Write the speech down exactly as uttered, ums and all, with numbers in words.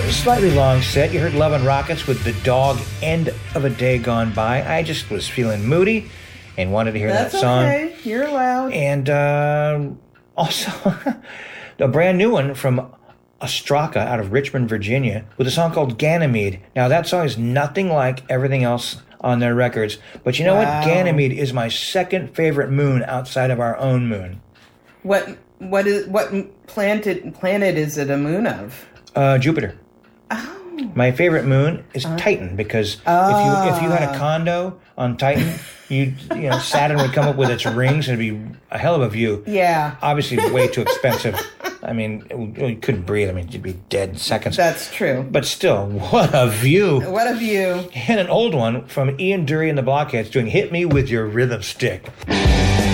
Slightly long set. You heard Love and Rockets with The Dog, End of a Day Gone By. I just was feeling moody and wanted to hear That's that song. Okay. You're allowed. And uh, also a brand new one from Ostraka out of Richmond, Virginia, with a song called Ganymede. Now, that song is nothing like everything else on their records. But you know Wow. what? Ganymede is my second favorite moon outside of our own moon. What what is what planet planet is it a moon of? Uh, Jupiter. Oh. My favorite moon is uh, Titan, because uh, if you if you had a condo on Titan, you you know Saturn would come up with its rings and it'd be a hell of a view. Yeah. Obviously, way too expensive. I mean, you couldn't breathe. I mean, you'd be dead in seconds. That's true. But still, what a view! What a view! And an old one from Ian Dury and the Blockheads doing "Hit Me with Your Rhythm Stick."